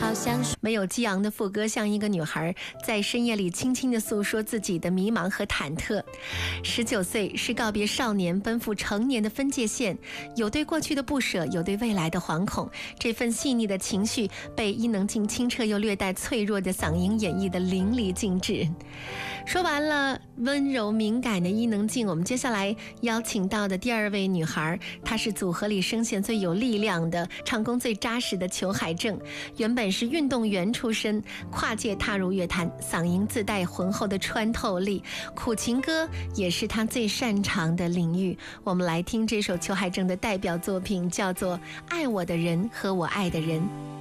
没有激昂的副歌，像一个女孩在深夜里轻轻地诉说自己的迷茫和忐忑。19岁是告别少年奔赴成年的分界线，有对过去的不舍，有对未来的惶恐。这份细腻的情绪被伊能静清澈又略带脆弱的嗓音演绎得淋漓尽致。说完了温柔敏感的伊能静，我们接下来邀请到的第二位女孩，她是组合里声线最有力量的，唱功最扎实的裘海正。原本是运动员出身，跨界踏入乐坛，嗓音自带浑厚的穿透力，苦情歌也是她最擅长的领域。我们来听这首裘海正的代表作品，叫做《爱我的人和我爱的人》。